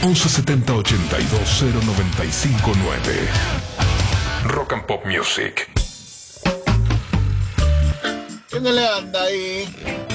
1170 82 0959. Rock and Pop Music. ¿Qué no le anda ahí?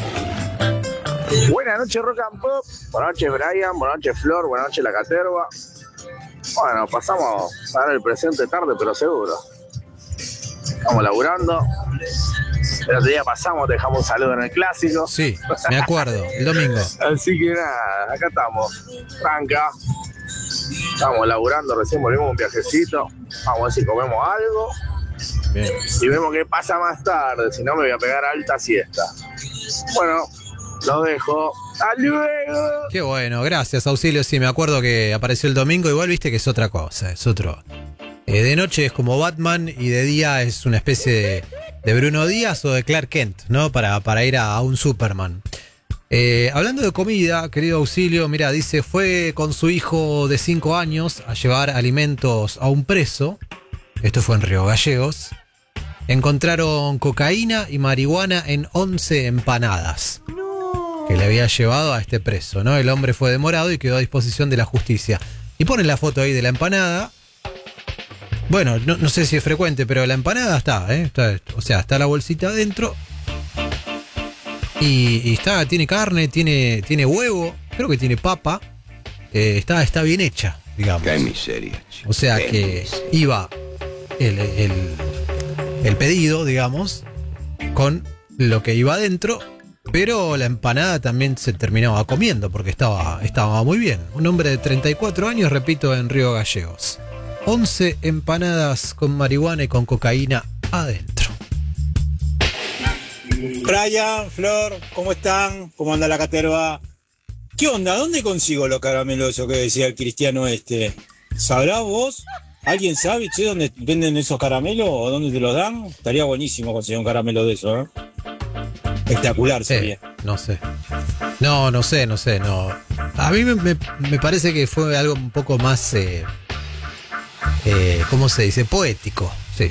Buenas noches, Rock and Pop. Buenas noches, Brian. Buenas noches, Flor. Buenas noches, La Caterva. Bueno, pasamos a dar el presente tarde, pero seguro. Estamos laburando. El otro día pasamos, dejamos un saludo en el clásico. Sí, me acuerdo, el domingo. Así que nada, acá estamos. Tranca. Estamos laburando, recién volvimos un viajecito. Vamos a ver si comemos algo. Bien. Y vemos qué pasa más tarde, si no me voy a pegar alta siesta. Bueno, los dejo. ¡Hasta luego! Qué bueno, gracias, Auxilio. Sí, me acuerdo que apareció el domingo. Igual viste que es otra cosa, es otro. De noche es como Batman y de día es una especie de Bruno Díaz o de Clark Kent, ¿no? Para ir a un Superman. Hablando de comida, querido Auxilio, mira, dice, fue con su hijo de 5 años a llevar alimentos a un preso. Esto fue en Río Gallegos. Encontraron cocaína y marihuana en 11 empanadas que le había llevado a este preso, ¿no? El hombre fue demorado y quedó a disposición de la justicia. Y ponen la foto ahí de la empanada. Bueno, no sé si es frecuente, pero la empanada está, está la bolsita adentro. Y tiene carne, tiene huevo, creo que tiene papa. Está bien hecha, digamos. Qué miseria. O sea que iba el pedido, digamos, con lo que iba adentro, pero la empanada también se terminaba comiendo porque estaba muy bien. Un hombre de 34 años, repito, en Río Gallegos. 11 empanadas con marihuana y con cocaína adentro. Brian, Flor, ¿cómo están? ¿Cómo anda la caterva? ¿Qué onda? ¿Dónde consigo los caramelos que decía el cristiano este? ¿Sabrás vos? ¿Alguien sabe, che, dónde venden esos caramelos o dónde te los dan? Estaría buenísimo conseguir un caramelo de eso, ¿eh? Espectacular sería. No sé. No. A mí me parece que fue algo un poco más, ¿cómo se dice? Poético. Sí.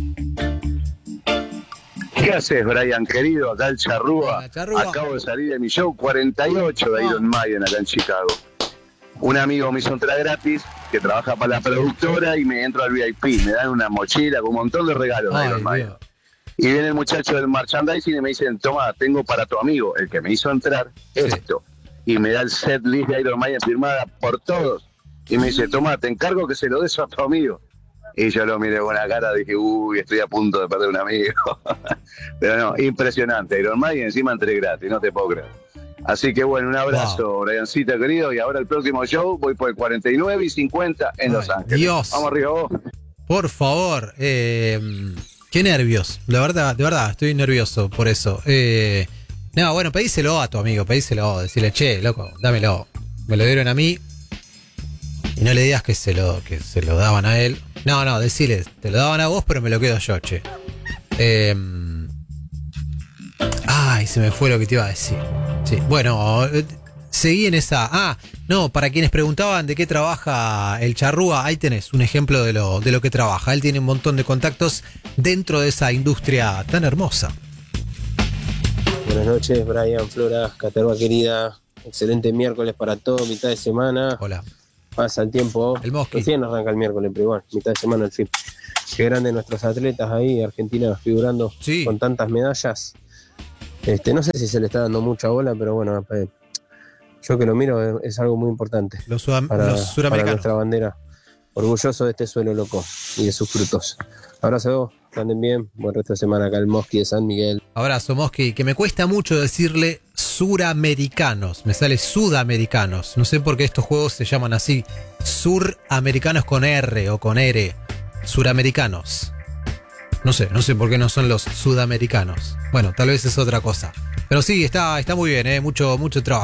¿Qué haces, Brian, querido? Acá el Charrúa. Hola, Charrúa. Acabo de salir de mi show 48 de Iron Maiden acá en Chicago. Un amigo me hizo entrar gratis, que trabaja para la productora, y me entro al VIP. Me dan una mochila con un montón de regalos de Iron Maiden. Y viene el muchacho del merchandising y me dicen, toma, tengo para tu amigo, el que me hizo entrar, esto. Y me da el set list de Iron Maiden firmada por todos. Y me dice, toma, te encargo que se lo des a tu amigo. Y yo lo miré con la cara, dije, uy, estoy a punto de perder un amigo. Pero no, impresionante. Iron Maiden encima entré gratis, no te puedo creer. Así que bueno, un abrazo, Briancita querido. Y ahora el próximo show voy por el 49 y 50 en Los Ángeles. Dios. Vamos arriba vos. Por favor. Qué nervios. De verdad, estoy nervioso por eso. No, bueno, pedíselo a tu amigo, pedíselo. Decirle, che, loco, dámelo. Me lo dieron a mí. Y no le digas que se lo daban a él. No, decile, te lo daban a vos, pero me lo quedo yo, che. Ay, se me fue lo que te iba a decir. Sí, bueno, seguí en esa. Para quienes preguntaban de qué trabaja el Charrúa, ahí tenés un ejemplo de lo que trabaja. Él tiene un montón de contactos dentro de esa industria tan hermosa. Buenas noches, Brian, Flora, Caterva querida. Excelente miércoles para todo, mitad de semana. Hola. Pasa el tiempo. El Mosqui. Recién arranca el miércoles, pero igual, mitad de semana al fin. Qué grande nuestros atletas ahí, Argentina figurando con tantas medallas. No sé si se le está dando mucha bola, pero bueno, yo que lo miro es algo muy importante. Los para suramericanos. nuestra bandera. Orgulloso de este suelo loco y de sus frutos. Abrazo, que anden bien. Buen resto de semana acá el Mosqui de San Miguel. Abrazo, Mosqui, que me cuesta mucho decirle suramericanos. Me sale sudamericanos. No sé por qué estos juegos se llaman así. Suramericanos con R o con R. Suramericanos. No sé por qué no son los sudamericanos. Bueno, tal vez es otra cosa. Pero sí, está muy bien, mucho trabajo.